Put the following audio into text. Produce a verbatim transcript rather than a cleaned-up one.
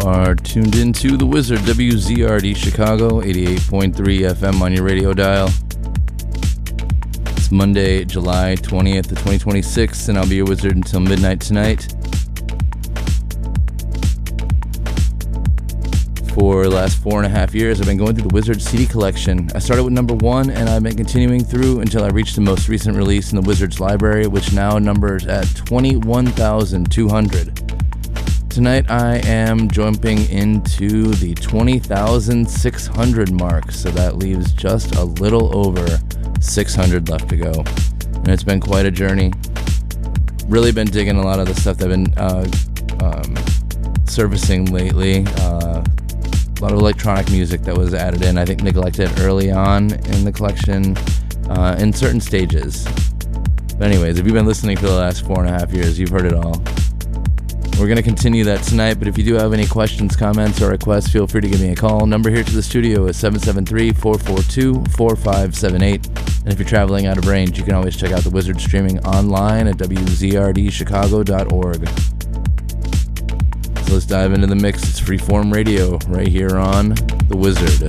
are tuned into The Wizard, W Z R D Chicago, eighty-eight point three F M on your radio dial. It's Monday, July twentieth, twenty twenty-six, and I'll be your wizard until midnight tonight. For the last four and a half years, I've been going through the Wizard C D collection. I started with number one, and I've been continuing through until I reached the most recent release in the Wizard's library, which now numbers at twenty-one thousand two hundred. Tonight, I am jumping into the twenty thousand six hundred mark, so that leaves just a little over six hundred left to go. And it's been quite a journey. Really been digging a lot of the stuff that I've been uh, um, servicing lately. Uh, A lot of electronic music that was added in, I think neglected early on in the collection, uh, in certain stages. But anyways, if you've been listening for the last four and a half years, you've heard it all. We're going to continue that tonight, but if you do have any questions, comments, or requests, feel free to give me a call. Number here to the studio is seven seven three, four four two, four five seven eight. And if you're traveling out of range, you can always check out the Wizard streaming online at w z r d chicago dot org. So let's dive into the mix. It's Freeform Radio right here on The Wizard.